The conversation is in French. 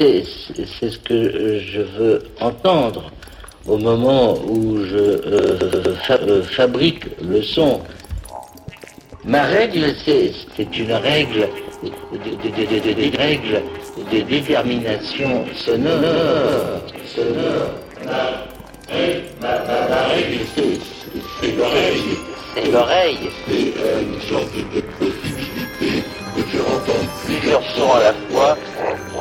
c'est ce que je veux entendre au moment où je fabrique le son. Ma règle, c'est une règle de détermination sonore. Ma règle, c'est l'oreille. C'est l'oreille. C'est une sorte de possibilité de faire entendre plusieurs sons à la fois.